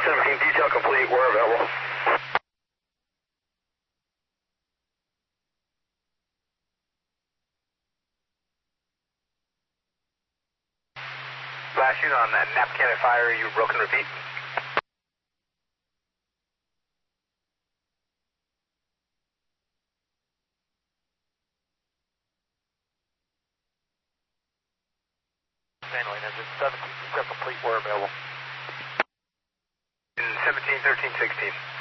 17, detail complete, we're available. Last unit on that Nap Cannon Fire, you broken, repeat. Handling engine 17, detail complete, we're available. 17, 13, 16.